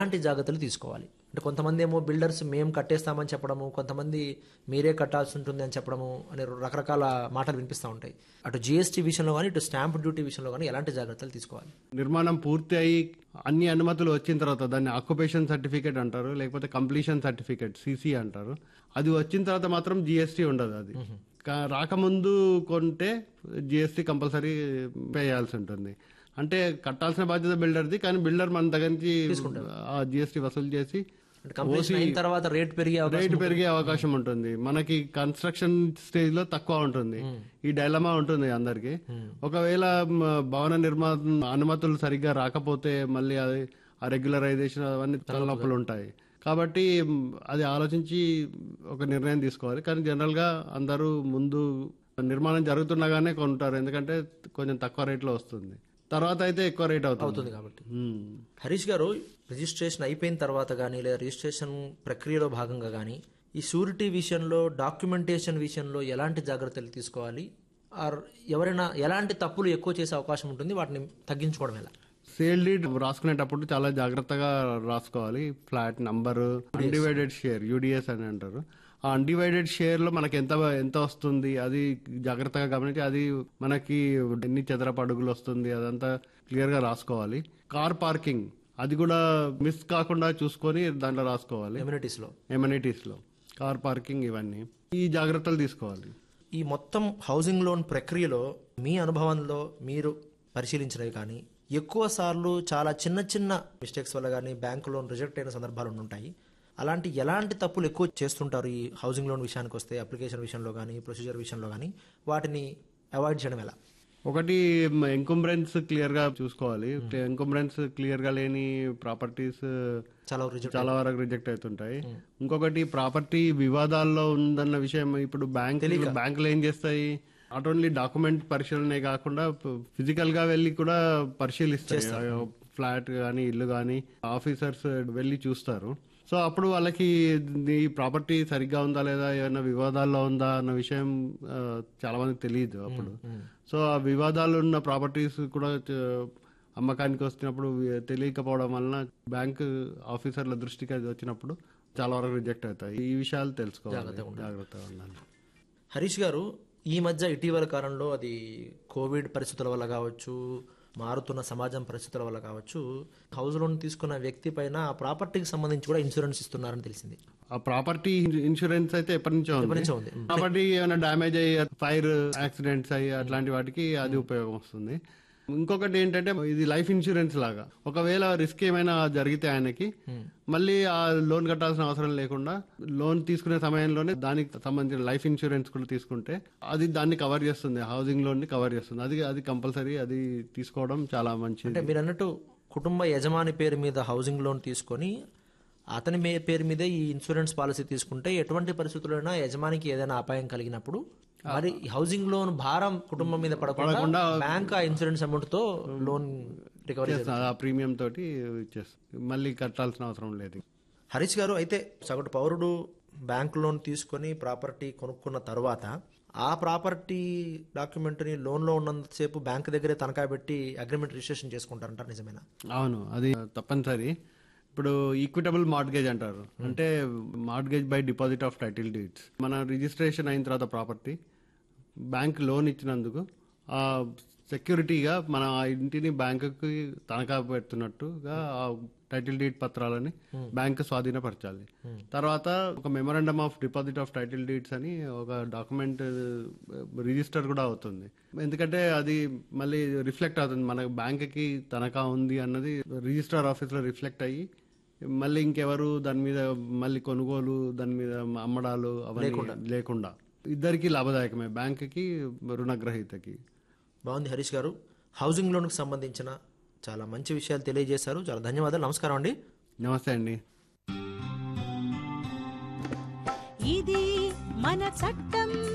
ఎలాంటి జాగ్రత్తలు తీసుకోవాలి? అంటే కొంతమంది ఏమో బిల్డర్స్ మేము కట్టేస్తామని చెప్పడము, కొంతమంది మీరే కట్టాల్సి ఉంటుంది అని చెప్పడము అనే రకరకాల మాటలు వినిపిస్తూ ఉంటాయి. అటు జీఎస్టీ విషయంలో కానీ ఇటు స్టాంప్ డ్యూటీ విషయంలో కానీ ఎలాంటి జాగ్రత్తలు తీసుకోవాలి? నిర్మాణం పూర్తి అయ్యి అన్ని అనుమతులు వచ్చిన తర్వాత దాన్ని ఆక్యుపేషన్ సర్టిఫికేట్ అంటారు, లేకపోతే కంప్లీషన్ సర్టిఫికేట్ సిసి అంటారు. అది వచ్చిన తర్వాత మాత్రం జిఎస్టీ ఉండదు. అది రాకముందు కొంటే జిఎస్టీ కంపల్సరీ పే చేయాల్సి ఉంటుంది. అంటే కట్టాల్సిన బాధ్యత బిల్డర్ది, కానీ బిల్డర్ మన దగ్గర నుంచి ఆ జిఎస్టీ వసూలు చేసి కంప్లీషన్ అయిన తర్వాత రేట్ పెరిగే అవకాశం ఉంటుంది. మనకి కన్స్ట్రక్షన్ స్టేజ్ లో తక్కువ ఉంటుంది. ఈ డైలమా ఉంటుంది అందరికి. ఒకవేళ భవన నిర్మాణ అనుమతులు సరిగ్గా రాకపోతే మళ్ళీ అది ఆ రెగ్యులరైజేషన్ అవన్నీ తలనొప్పులు ఉంటాయి. కాబట్టి అది ఆలోచించి ఒక నిర్ణయం తీసుకోవాలి. కానీ జనరల్ గా అందరూ ముందు నిర్మాణం జరుగుతుండగానే కొంటారు, ఎందుకంటే కొంచెం తక్కువ రేట్లో వస్తుంది. తర్వాత అయితే ఎక్కువ రేట్ అవుతుంది కాబట్టి. హరీష్ గారు, రిజిస్ట్రేషన్ అయిపోయిన తర్వాత కానీ లేదా రిజిస్ట్రేషన్ ప్రక్రియలో భాగంగా కానీ ఈ షూరిటీ విషయంలో, డాక్యుమెంటేషన్ విషయంలో ఎలాంటి జాగ్రత్తలు తీసుకోవాలి? ఆర్ ఎవరైనా ఎలాంటి తప్పులు ఎక్కువ చేసే అవకాశం ఉంటుంది, వాటిని తగ్గించుకోవడం ఎలా? సేల్ డీడ్ రాసుకునేటప్పుడు చాలా జాగ్రత్తగా రాసుకోవాలి. Flat number, undivided share, UDS అని అంటారు. ఆ అన్డివైడెడ్ షేర్ లో మనకి ఎంత వస్తుంది అది జాగ్రత్తగా గమనించి, అది మనకి ఎన్ని చదరపు అడుగులు వస్తుంది అదంతా క్లియర్ గా రాసుకోవాలి. కార్ పార్కింగ్ అది కూడా మిస్ కాకుండా చూసుకొని దాంట్లో రాసుకోవాలి. ఎమ్యూనిటీస్ లో కార్ పార్కింగ్, ఇవన్నీ ఈ జాగ్రత్తలు తీసుకోవాలి. ఈ మొత్తం హౌసింగ్ లోన్ ప్రక్రియలో మీ అనుభవంలో మీరు పరిశీలించినవి కానీ ఎక్కువ సార్లు చాలా చిన్న చిన్న మిస్టేక్స్ వల్ల కానీ బ్యాంకు లోన్ రిజెక్ట్ అయిన సందర్భాలు ఉంటాయి. ఎలాంటి తప్పులు ఎక్కువ చేస్తుంటారు ఈ హౌసింగ్ లోన్ విషయానికి వస్తే? అప్లికేషన్ విషయంలో కానీ ప్రొసీజర్ విషయంలో కానీ వాటిని అవాయిడ్ చేయడం ఎలా? ఒకటి, ఎంకంబ్రెన్స్ క్లియర్ గా చూసుకోవాలి. ఎంకంబ్రెన్స్ క్లియర్ గా లేని ప్రాపర్టీస్ చాలా వరకు రిజెక్ట్ అవుతుంటాయి. ఇంకొకటి, ప్రాపర్టీ వివాదాల్లో ఉందన్న విషయం ఇప్పుడు బ్యాంకులు ఏం చేస్తాయి, నాట్ ఓన్లీ డాక్యుమెంట్ పరిశీలనే కాకుండా ఫిజికల్ గా వెళ్లి కూడా పరిశీలిస్తాయి. ఫ్లాట్ గానీ ఇల్లు గానీ ఆఫీసర్స్ వెళ్లి చూస్తారు. సో అప్పుడు వాళ్ళకి ఈ ప్రాపర్టీ సరిగ్గా ఉందా లేదా, ఏమైనా వివాదాల్లో ఉందా అన్న విషయం చాలా మందికి తెలియదు అప్పుడు. సో ఆ వివాదాలు ఉన్న ప్రాపర్టీస్ కూడా అమ్మకానికి వస్తున్నప్పుడు తెలియకపోవడం వలన బ్యాంక్ ఆఫీసర్ల దృష్టికి అది వచ్చినప్పుడు చాలా వరకు రిజెక్ట్ అవుతాయి. ఈ విషయాలు తెలుసుకోవాలి, జాగ్రత్తగా ఉండాలి. హరీష్ గారు, ఈ మధ్య ఇటీవల కాలంలో అది కోవిడ్ పరిస్థితుల వల్ల కావచ్చు, మారుతున్న సమాజం పరిస్థితుల వల్ల కావచ్చు, హౌస్ లోన్ తీసుకున్న వ్యక్తి పైన ఆ ప్రాపర్టీకి సంబంధించి కూడా ఇన్సూరెన్స్ ఇస్తున్నారని తెలిసింది. ఆ ప్రాపర్టీ ఇన్సూరెన్స్ అయితే ఎప్పటి నుంచో ఉంది. ప్రాపర్టీ ఏమైనా డ్యామేజ్ అయ్యి, ఫైర్ యాక్సిడెంట్స్ అయ్యి అట్లాంటి వాటికి అది ఉపయోగం వస్తుంది. ఇంకొకటి ఏంటంటే, ఇది లైఫ్ ఇన్సూరెన్స్ లాగా. ఒకవేళ రిస్క్ ఏమైనా జరిగితే ఆయనకి మళ్ళీ ఆ లోన్ కట్టాల్సిన అవసరం లేకుండా లోన్ తీసుకునే సమయంలోనే దానికి సంబంధించిన లైఫ్ ఇన్సూరెన్స్ కూడా తీసుకుంటే అది దాన్ని కవర్ చేస్తుంది, హౌసింగ్ లోన్ ని కవర్ చేస్తుంది. అది కంపల్సరీ, అది తీసుకోవడం చాలా మంచిది. అంటే మీరు అన్నట్టు కుటుంబ యజమాని పేరు మీద హౌసింగ్ లోన్ తీసుకొని అతని పేరు మీదే ఈ ఇన్సూరెన్స్ పాలసీ తీసుకుంటే ఎటువంటి పరిస్థితుల్లోనైనా యజమానికి ఏదైనా అపాయం కలిగినప్పుడు మరి హౌసింగ్ లోన్ భారం కుటుంబం మీద పడకుండా బ్యాంక్ ఆ ఇన్సూరెన్స్ అమౌంట్ తో లోన్ రికవరీ ప్రీమియం తోటి మళ్ళీ కట్టాల్సిన అవసరం లేదు. హరీష్ గారు, అయితే సగటు పౌరుడు బ్యాంక్ లోన్ తీసుకొని ప్రాపర్టీ కొనుక్కున్న తర్వాత ఆ ప్రాపర్టీ డాక్యుమెంట్ ని లోన్ లో ఉన్నంతసేపు బ్యాంక్ దగ్గరే తనఖా పెట్టి అగ్రిమెంట్ రిజిస్ట్రేషన్ చేసుకుంటారంటారు, నిజమేనా? అవును, అది తప్పనిసరి. ఇప్పుడు ఈక్విటబుల్ మార్ట్గేజ్ అంటారు. అంటే mortgage by deposit of title deeds. మన రిజిస్ట్రేషన్ అయిన తర్వాత ప్రాపర్టీ బ్యాంక్ లోన్ ఇచ్చినందుకు ఆ సెక్యూరిటీగా మన ఆ ఇంటిని బ్యాంకుకి తనఖా పెడుతున్నట్టుగా ఆ టైటిల్ డీడ్ పత్రాలని బ్యాంకు స్వాధీనపరచాలి. తర్వాత ఒక memorandum of deposit of title deeds అని ఒక డాక్యుమెంట్ రిజిస్టర్ కూడా అవుతుంది. ఎందుకంటే అది మళ్ళీ రిఫ్లెక్ట్ అవుతుంది, మన బ్యాంకుకి తనఖా ఉంది అన్నది రిజిస్టర్ ఆఫీస్ లో రిఫ్లెక్ట్ అయ్యి మళ్ళీ ఇంకెవరు దాని మీద మళ్ళీ కొనుగోలు, దాని మీద అమ్మడాలు అవన్నీ లేకుండా ఇద్దరికి లాభదాయకమే, బ్యాంకుకి రుణగ్రహీతకి. బాగుంది హరీష్ గారు, హౌసింగ్ లోన్ కు సంబంధించిన చాలా మంచి విషయాలు తెలియజేశారు. చాలా ధన్యవాదాలు. నమస్కారం అండి. నమస్తే అండి. ఇది మన చట్టం.